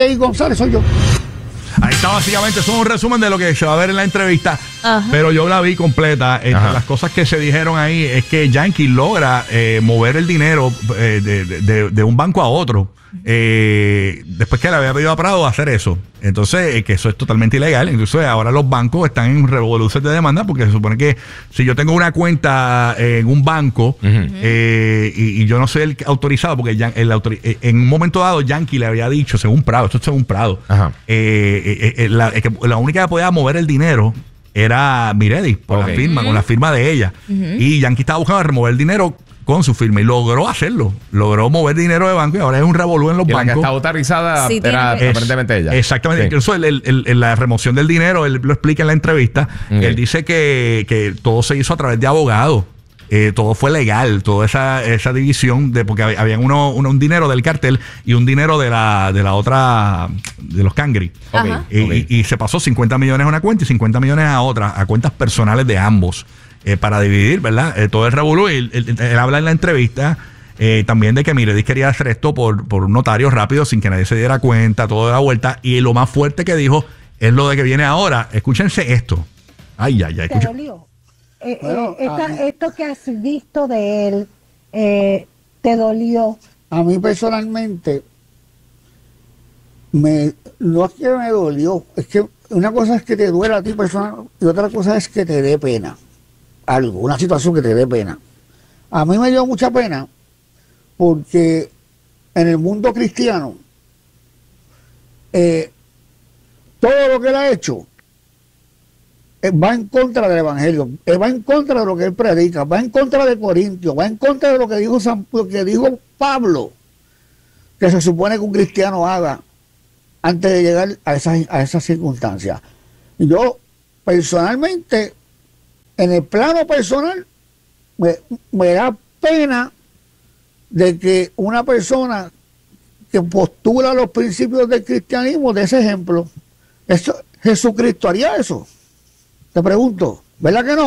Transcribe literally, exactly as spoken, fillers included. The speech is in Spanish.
González soy yo. Ahí está, básicamente, eso es un resumen de lo que se va a ver en la entrevista. Ajá. Pero yo la vi completa. Entre Ajá. las cosas que se dijeron ahí es que Yankee logra eh, mover el dinero eh, de, de, de un banco a otro. Eh, después que le había pedido a Prado hacer eso. Entonces, eh, que eso es totalmente ilegal. Incluso ahora los bancos están en revoluciones de demanda porque se supone que si yo tengo una cuenta eh, en un banco uh -huh. eh, y, y yo no soy el autorizado, porque el, el autor, eh, en un momento dado Yankee le había dicho, según Prado, esto es según Prado, eh, eh, eh, la, eh, que la única que podía mover el dinero era Miredi, por okay. la firma, uh -huh. con la firma de ella. Uh -huh. Y Yankee estaba buscando remover el dinero con su firma y logró hacerlo. Logró mover dinero de banco y ahora es un revolú en los y bancos. La que está autorizada sí, era es, aparentemente ella. Exactamente. Sí. Incluso el, el, el, la remoción del dinero, él lo explica en la entrevista. Okay. Él dice que, que todo se hizo a través de abogados. Eh, todo fue legal, toda esa, esa división de porque había uno, uno, un dinero del cartel y un dinero de la, de la otra, de los Cangri. Okay. Y, okay. y, y se pasó cincuenta millones a una cuenta y cincuenta millones a otra, a cuentas personales de ambos. Eh, para dividir, ¿verdad? Eh, todo el revolú. Él, él, él habla en la entrevista eh, también de que Miredi quería hacer esto por, por un notario rápido sin que nadie se diera cuenta, todo de la vuelta. Y lo más fuerte que dijo es lo de que viene ahora. Escúchense esto. Ay, ay, ay. ¿Te dolió? Eh, bueno, eh, esta, mí, esto que has visto de él, eh, ¿te dolió? A mí personalmente, me, no es que me dolió, es que una cosa es que te duela a ti personal y otra cosa es que te dé pena. Algo, una situación que te dé pena. A mí me dio mucha pena porque en el mundo cristiano eh, todo lo que él ha hecho eh, va en contra del evangelio, eh, va en contra de lo que él predica, va en contra de Corintios, va en contra de lo que dijo San, lo que dijo Pablo, que se supone que un cristiano haga antes de llegar a esas a esas circunstancias. Yo personalmente, en el plano personal, me, me da pena de que una persona que postula los principios del cristianismo de ese ejemplo. Eso, Jesucristo haría eso. Te pregunto, ¿verdad que no?